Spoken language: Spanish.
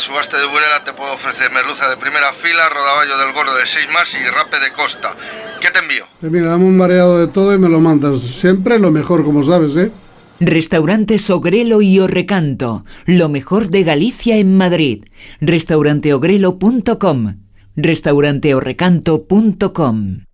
Subaste de Burela te puedo ofrecer merluza de primera fila, rodaballo del gordo de 6 más y rape de costa. ¿Qué te envío? Mira, dame un mareado de todo y me lo mandas. Siempre lo mejor, como sabes, ¿eh? Restaurantes Ogrelo y Orrecanto, lo mejor de Galicia en Madrid. Restauranteogrelo.com, restauranteorrecanto.com.